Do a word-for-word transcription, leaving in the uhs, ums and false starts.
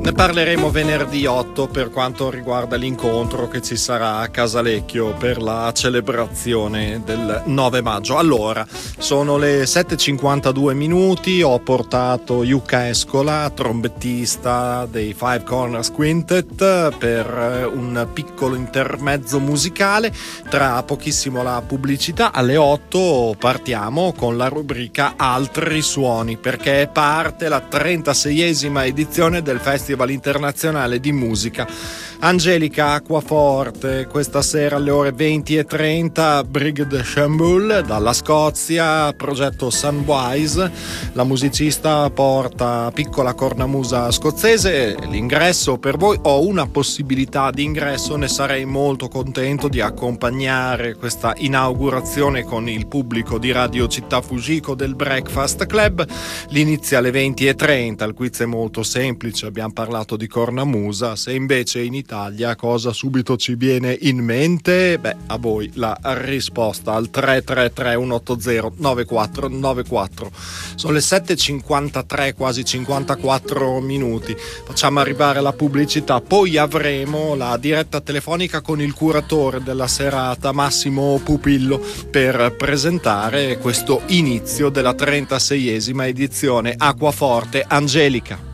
Ne parleremo venerdì otto per quanto riguarda l'incontro che ci sarà a Casalecchio per la celebrazione del nove maggio. Allora, sono le sette e cinquantadue minuti, ho portato Jukka Eskola, trombettista dei Five Corners Quintet, per un piccolo intermezzo musicale. Tra pochissimo la pubblicità, alle otto partiamo con la rubrica Altri Suoni, perché parte la trentaseiesima edizione del Festival Internazionale di Musica. Angelica Acquaforte questa sera alle ore venti e trenta, Brigid Shambull dalla Scozia, progetto Sunwise. La musicista porta piccola cornamusa scozzese. L'ingresso per voi, ho una possibilità di ingresso, ne sarei molto contento di accompagnare questa inaugurazione con il pubblico di Radio Città Fujiko del Breakfast Club. L'inizia alle venti e trenta, il quiz è molto semplice, abbiamo parlato di cornamusa. Se invece in Italia cosa subito ci viene in mente? Beh, a voi la risposta al tre tre tre uno otto zero nove quattro nove quattro. Sono le sette e cinquantatré, quasi cinquantaquattro minuti. Facciamo arrivare la pubblicità, poi avremo la diretta telefonica con il curatore della serata, Massimo Pupillo, per presentare questo inizio della trentaseiesima edizione. Acquaforte, Angelica.